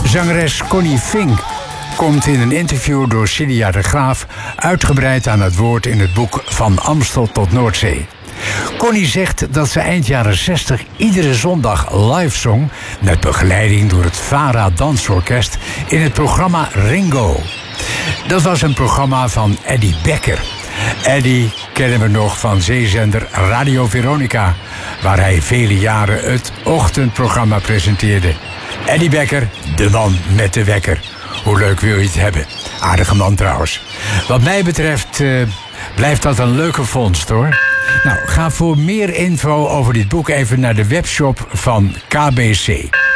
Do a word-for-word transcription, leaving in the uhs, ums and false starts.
Zangeres Connie Fink komt in een interview door Celia de Graaf uitgebreid aan het woord in het boek Van Amstel tot Noordzee. Connie zegt dat ze eind jaren zestig iedere zondag live zong met begeleiding door het VARA Dansorkest in het programma Ringo. Dat was een programma van Eddie Becker. Eddie kennen we nog van zeezender Radio Veronica, waar hij vele jaren het ochtendprogramma presenteerde. Eddie Becker, de man met de wekker. Hoe leuk wil je het hebben? Aardige man trouwens. Wat mij betreft uh, blijft dat een leuke vondst, hoor. Nou, ga voor meer info over dit boek even naar de webshop van K B C.